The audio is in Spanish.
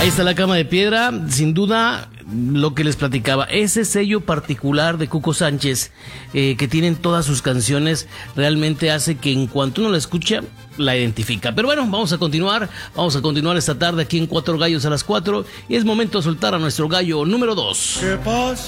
Ahí está La Cama de Piedra, sin duda lo que les platicaba, ese sello particular de Cuco Sánchez que tienen todas sus canciones realmente hace que en cuanto uno la escucha la identifica. Pero bueno, vamos a continuar esta tarde aquí en Cuatro Gallos a las 4 y es momento de soltar a nuestro gallo número 2. ¿Qué pasa?